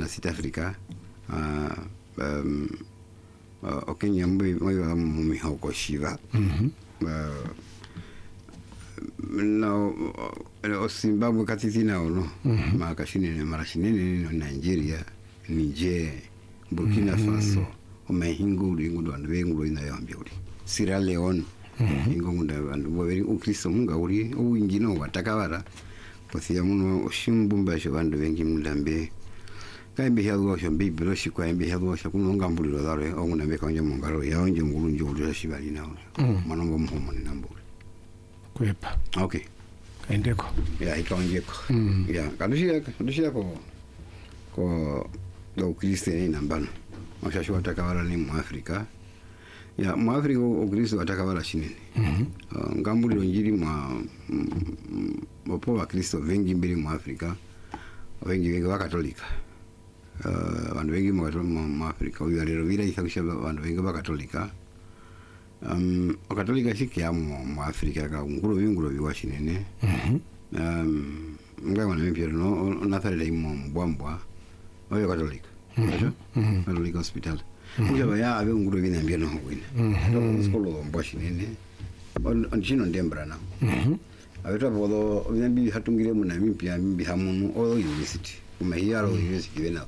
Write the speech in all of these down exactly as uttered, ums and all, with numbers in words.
na South Africa uh, um uh, okenya mbe moyo mumi hoko shiva mhm uh, no o Zimbabwe katitina ono mm-hmm. makashini ne marashini no Nigeria Niger Burkina Faso mm-hmm. o mahingu ringu ndo anwengu ina yambye uri Sierra Leone mm-hmm. ingo ndo vandu boveri ukristo munga uri uwingino watakavara pothia muno oshimbumba sho vandu vengi mulambe kaimbe hyago sho bibelo shikwa imbe hyago sho kunonga mbuliro dare onguna beka onje mungaro yaonje ngulu njulu shibali nawo manongo muhomo ni nambuli kwepa okay kaendeko ya ikaonjeko mm. ya kadushia kadushia ko ko do Kristo ni nambano mashasho atakawala ni mu Afrika ya mu Afrika o Kristo atakawala shinene mhm uh, ngambuliro njiri mwa mopo wa Kristo vengi mbili mu Afrika vengi vengi wa Katolika uh, vandu vengi mu Afrika uyo alero vira isakisha vandu vengi wa Katolika um Katolika sikia mu mu Afrika ka nguro vinguro viwashinene mhm um ngwa na mpira no nathale mu mbwambwa oyo Katolika mhm Katolika hospital uja baya ave nguro vina mbia no wina ndo skolo mbwashinene on chino ndembra na mhm aveta bodo vimbi hatungire mu na mpia mbi hamunu o university kuma hiaro university vena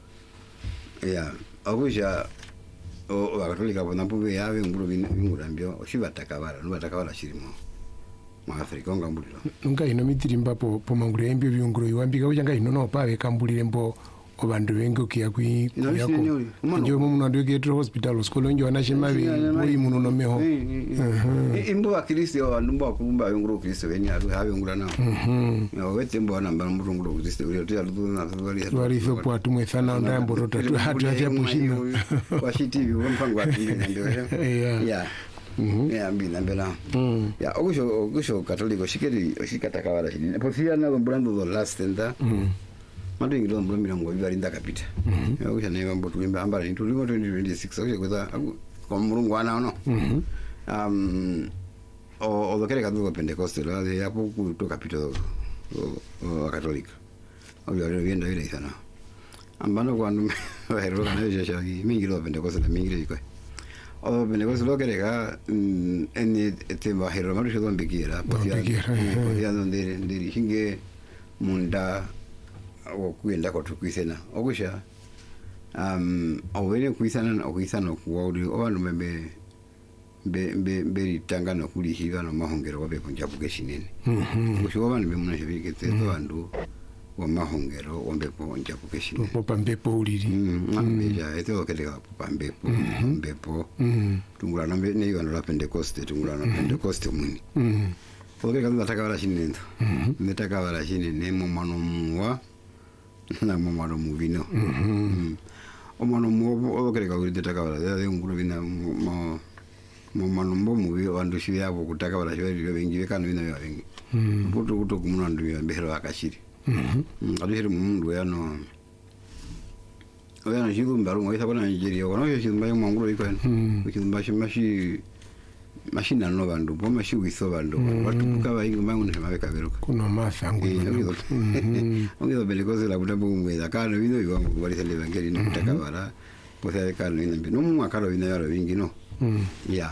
ya abuja o Katolika bona pube yave nguro vingura mbio oshivatakavara no vatakavara shirimo mu Afrika ngambuliro nunga ino mitirimba po po mangure embio byunguro iwambika ujanga ino no pave kambulire mbo obandu bengo kia kwi yako njo muno ndo getro hospital skolo njo anashemabe muri muno no meho imbo wa Kristo ndumba kulumba yunguro Kristo beni adu have ngura na mhm yo wete mbo namba nguro Kristo uri oti adu na twali twali so kwa tumwe sana ndambo rota tu hatu ya pushina wa shitivi wampango atumbe ndio ya mhm ya mbina mbela ya ogusho ogusho Katoliko shikeri shikatakawala shini pothia na brando do last enda mhm mando ingilo mbolo mirongo bibali ndakapita mhm ogusha neva mbo tulimba ambala ni tulimo twenty twenty-six ogusha kweza kwa murungu ana ono mhm um o o kere kadu Pentecoste la de apo ku to kapito o Katolika obyo rero viendo ile sana ambano kwando hero kana je shagi mingilo Pentecoste la mingilo iko o Pentecoste lo kere ga en te va hero maru do mbikira potia potia donde ndiri hinge munda o kuenda ko tukwisena ogusha um obene kwisana okwisana kuwodi obantu membe be be be tangana kuli hiva no mahongero wabe kunjabuke shinene mhm kushoba ni bemuna shibike teto andu wa mahongero ombe po njabuke shinene popa mbepo uliri mhm meja eto keleka popa mbepo mbepo mhm tungula na ne yo na Pentecoste tungula na Pentecoste muni mhm oke kadu atakawala shinene mhm metakawala shinene mo mano mwa na mo mano muvino mhm o mano mo o keleka uri atakawala de nguru vina mo mo manombo mubi wandu shiyabo kutaka bala shwari bengi bekano bina bengi mhm buto buto kumunandu ya behero akashiri mhm adihero mundu yano oyana shidu mbaru ngoisa bana Nigeria kono shidu mbayo mangulo iko en shidu mbashi mashi mashina no bandu bo mashi wiso bandu watu kukaba ingo mangu ne mabeka beruka kuno masangu mhm ongido belikoze la kutabu mweza kana bino iwangu bali sele bangeri ne kutaka bara posa kana ina no mu akalo bina yaro bingi no mhm ya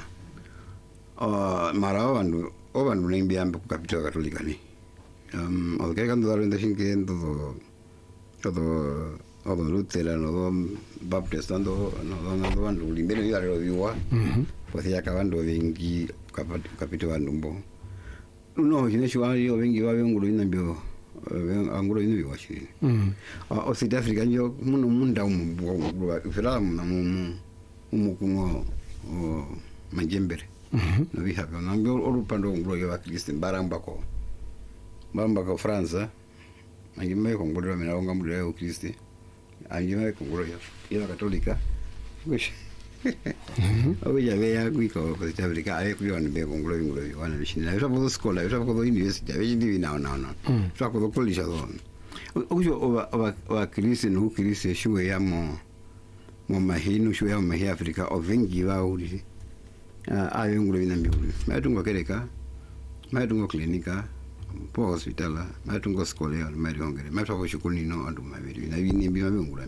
uh mara bandu o bandu nembia mbe kapito Katolika ni um o que cuando daro ndashin que todo todo todo Lutera no Baptist ando no no bandu limbere ya ro viwa mhm pues ya acabando vengi kapito bandu mbo no jine shwari o vengi wa vengulo inambio angulo inu viwa shi mhm o South Africa nyo muno munda mu fela na mu mu kuno o majembere mhm no vi hapo na ngoro orupando ngoro ya Kristo baramba ko baramba ko France angime ko ngoro mina ngo ngoro ya Kristo angime ko ngoro ya ya Katolika wish oye ya vea kuiko ko South Africa ai ku yon be ko ngoro ngoro wana bishina yo bodo skola yo bodo university ya ndi na na na so ko ko lisha don ojo oba oba Kristo no Kristo shuwe ya mo mo mahino shuwe ya mahi Africa o vengi va uri ah ayo ngulo bina mbiulu matungo kereka matungo klinika po hospitala matungo skole ya mari ongere matungo shukuni no andu mabiri na bini mbi mabingula